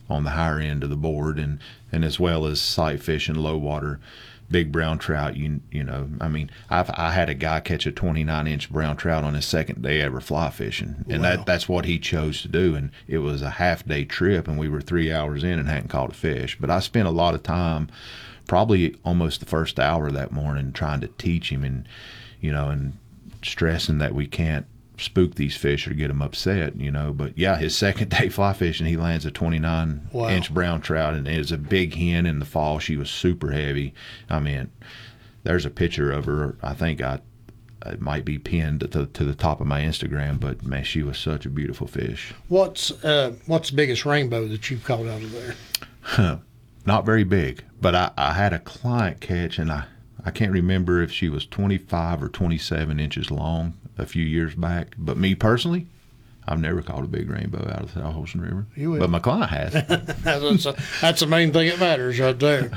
on the higher end of the board, and as well as sight fishing, low water, big brown trout. You know, I mean, I had a guy catch a 29-inch brown trout on his second day ever fly fishing, and Wow. that's what he chose to do. And it was a half-day trip, and we were 3 hours in and hadn't caught a fish. But I spent a lot of time, probably almost the first hour that morning, trying to teach him, and and stressing that we can't spook these fish or get them upset, But yeah, his second day fly fishing, he lands a 29-inch brown trout, and it was a big hen in the fall. She was super heavy. I mean, there's a picture of her. I think it might be pinned to the top of my Instagram, but man, she was such a beautiful fish. What's the biggest rainbow that you've caught out of there? Not very big, but I had a client catch, and I can't remember if she was 25 or 27 inches long a few years back. But me personally, I've never caught a big rainbow out of the South Holston River. You will. But my client has. That's the main thing that matters right there.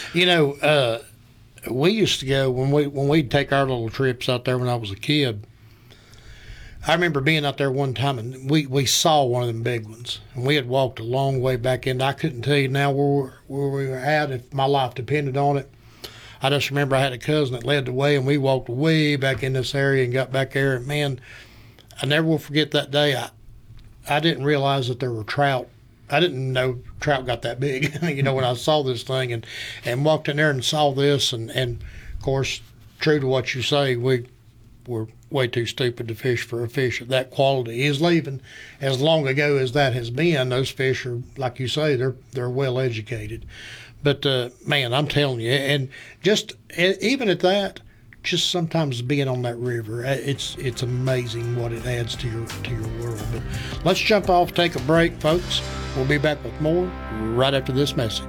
We used to go when we'd take our little trips out there when I was a kid. I remember being out there one time, and we saw one of them big ones. And we had walked a long way back in. I couldn't tell you now where we were at if my life depended on it. I just remember I had a cousin that led the way, and we walked way back in this area and got back there. And, man, I never will forget that day. I didn't realize that there were trout. I didn't know trout got that big, when I saw this thing and walked in there and saw this. And, of course, true to what you say, we were way too stupid to fish for a fish of that quality. Is leaving as long ago as that has been. Those fish are, like you say, they're well educated. But, man, I'm telling you, and just even at that, just sometimes being on that river, it's amazing what it adds to your world. But let's jump off, take a break, folks. We'll be back with more right after this message.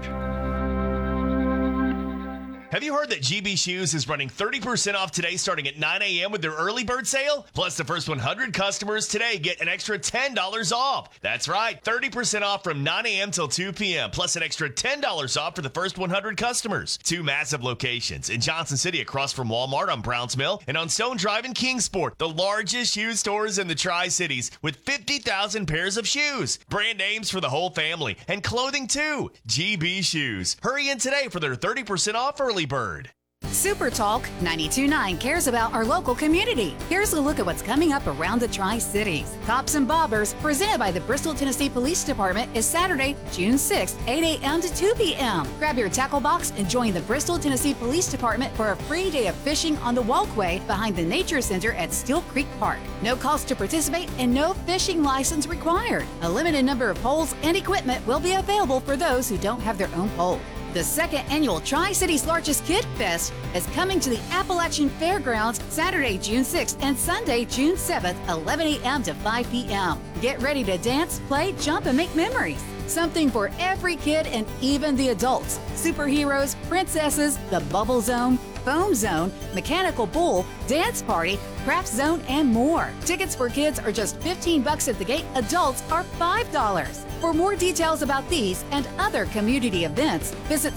Have you heard that GB Shoes is running 30% off today starting at 9 a.m. with their early bird sale? Plus, the first 100 customers today get an extra $10 off. That's right, 30% off from 9 a.m. till 2 p.m. Plus an extra $10 off for the first 100 customers. 2 massive locations in Johnson City across from Walmart on Browns Mill and on Stone Drive in Kingsport. The largest shoe stores in the Tri-Cities with 50,000 pairs of shoes. Brand names for the whole family and clothing too. GB Shoes. Hurry in today for their 30% off early bird. Super Talk 92.9 cares about our local community. Here's a look at what's coming up around the Tri-Cities. Cops and Bobbers, presented by the Bristol, Tennessee Police Department, is Saturday, June 6th, 8 a.m. to 2 p.m. Grab your tackle box and join the Bristol, Tennessee Police Department for a free day of fishing on the walkway behind the Nature Center at Steel Creek Park. No cost to participate and no fishing license required. A limited number of poles and equipment will be available for those who don't have their own pole. The second annual Tri-Cities Largest Kid Fest is coming to the Appalachian Fairgrounds Saturday, June 6th and Sunday, June 7th, 11 a.m. to 5 p.m. Get ready to dance, play, jump, and make memories. Something for every kid and even the adults. Superheroes, princesses, the Bubble Zone, Foam Zone, Mechanical Bull, Dance Party, Craft Zone, and more. Tickets for kids are just $15 at the gate. Adults are $5. For more details about these and other community events, visit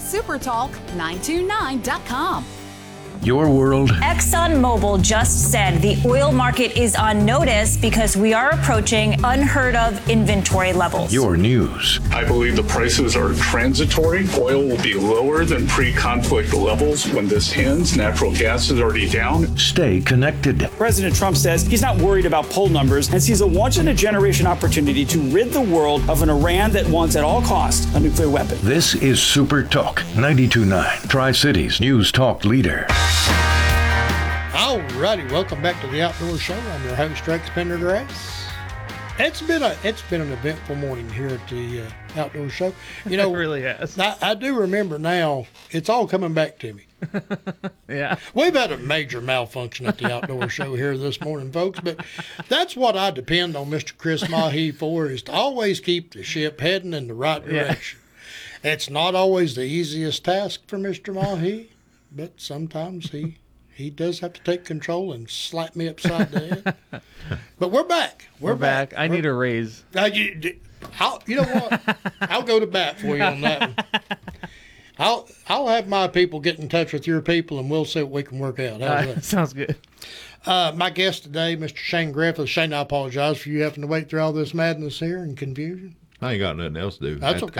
supertalk929.com. Your world. ExxonMobil just said the oil market is on notice because we are approaching unheard of inventory levels. Your news. I believe the prices are transitory. Oil will be lower than pre-conflict levels when this ends. Natural gas is already down. Stay connected. President Trump says he's not worried about poll numbers and sees a once-in-a-generation opportunity to rid the world of an Iran that wants at all costs a nuclear weapon. This is Super Talk 92.9, Tri-Cities News Talk leader. Alrighty, welcome back to the Outdoor Show. I'm your host, Rex Pendergrass. It's been an eventful morning here at the Outdoor Show. It really has. I do remember now. It's all coming back to me. Yeah, we've had a major malfunction at the Outdoor Show here this morning, folks. But that's what I depend on Mr. Chris Mahi for, is to always keep the ship heading in the right direction. Yeah. It's not always the easiest task for Mr. Mahi, but sometimes he does have to take control and slap me upside the head. But we're back. We're back. I need a raise. You know what? I'll go to bat for you on that one. I'll have my people get in touch with your people, and we'll see what we can work out. How's that? Sounds good. My guest today, Mr. Shane Griffith. Shane, I apologize for you having to wait through all this madness here and confusion. I ain't got nothing else to do. That's okay.